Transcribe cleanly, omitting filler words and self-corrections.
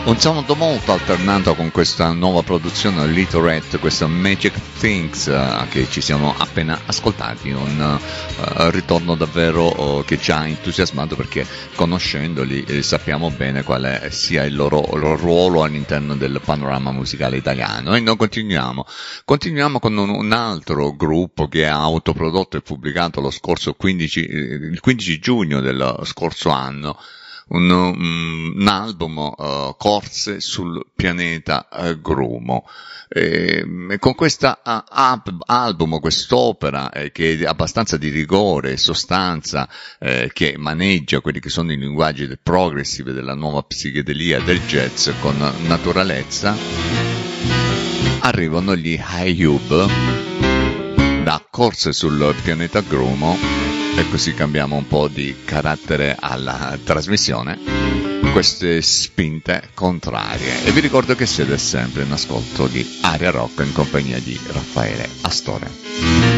Un sound molto alternato con questa nuova produzione Little Red, questa Magic Things che ci siamo appena ascoltati, un ritorno davvero che ci ha entusiasmato, perché conoscendoli sappiamo bene quale sia il loro ruolo all'interno del panorama musicale italiano. E noi continuiamo con un altro gruppo che ha autoprodotto e pubblicato lo scorso il 15 giugno dello scorso anno un album, Corse sul pianeta Grumo. Con questa album, quest'opera che è abbastanza di rigore e sostanza, che maneggia quelli che sono i linguaggi del progressive, della nuova psichedelia, del jazz con naturalezza, arrivano gli Ayub da Corse sul pianeta Grumo. E così cambiamo un po' di carattere alla trasmissione, queste spinte contrarie. E vi ricordo che siete sempre in ascolto di Aria Rock in compagnia di Raffaele Astore.